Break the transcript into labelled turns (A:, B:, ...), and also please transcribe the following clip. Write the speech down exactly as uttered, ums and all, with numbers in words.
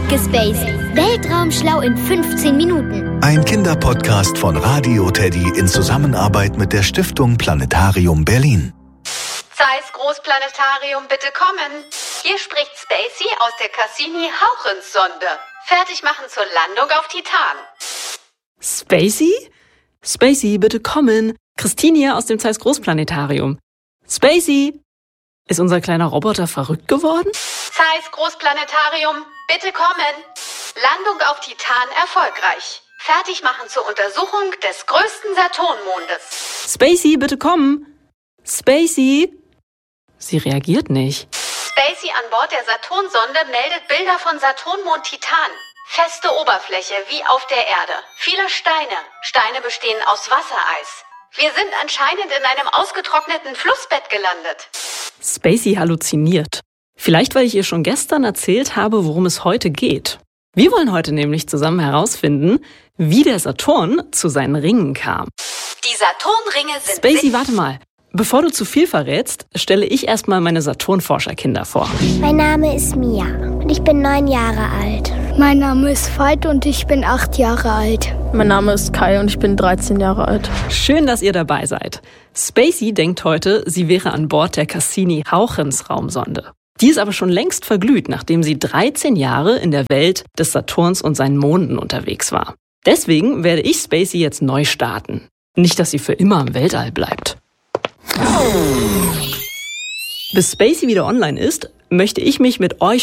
A: Gespaced. Weltraumschlau in fünfzehn Minuten.
B: Ein Kinderpodcast von Radio Teddy in Zusammenarbeit mit der Stiftung Planetarium Berlin.
C: Zeiss Großplanetarium, bitte kommen. Hier spricht Spacey aus der Cassini-Hauchens-Sonde. Fertig machen zur Landung auf Titan.
D: Spacey? Spacey, bitte kommen. Christine hier aus dem Zeiss Großplanetarium. Spacey! Ist unser kleiner Roboter verrückt geworden?
C: Zeiss Großplanetarium, bitte kommen. Landung auf Titan erfolgreich. Fertig machen zur Untersuchung des größten Saturnmondes.
D: Spacey, bitte kommen. Spacey? Sie reagiert nicht.
C: Spacey an Bord der Saturnsonde meldet Bilder von Saturnmond Titan. Feste Oberfläche wie auf der Erde. Viele Steine. Steine bestehen aus Wassereis. Wir sind anscheinend in einem ausgetrockneten Flussbett gelandet.
D: Spacey halluziniert. Vielleicht, weil ich ihr schon gestern erzählt habe, worum es heute geht. Wir wollen heute nämlich zusammen herausfinden, wie der Saturn zu seinen Ringen kam.
C: Die Saturnringe sind...
D: Spacey, warte mal. Bevor du zu viel verrätst, stelle ich erstmal meine Saturnforscherkinder vor.
E: Mein Name ist Mia und ich bin neun Jahre alt.
F: Mein Name ist Veit und ich bin acht Jahre alt.
G: Mein Name ist Kai und ich bin dreizehn Jahre alt.
D: Schön, dass ihr dabei seid. Spacey denkt heute, sie wäre an Bord der Cassini-Hauchens-Raumsonde. Die ist aber schon längst verglüht, nachdem sie dreizehn Jahre in der Welt des Saturns und seinen Monden unterwegs war. Deswegen werde ich Spacey jetzt neu starten. Nicht, dass sie für immer im Weltall bleibt. Bis Spacey wieder online ist, möchte ich mich mit euch